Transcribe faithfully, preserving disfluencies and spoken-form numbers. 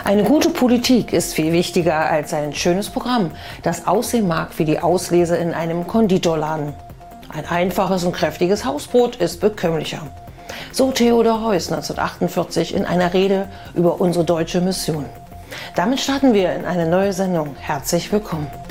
Eine gute Politik ist viel wichtiger als ein schönes Programm, das aussehen mag wie die Auslese in einem Konditorladen. Ein einfaches und kräftiges Hausbrot ist bekömmlicher. So Theodor Heuss neunzehnhundertachtundvierzig in einer Rede über unsere deutsche Mission. Damit starten wir in eine neue Sendung. Herzlich willkommen.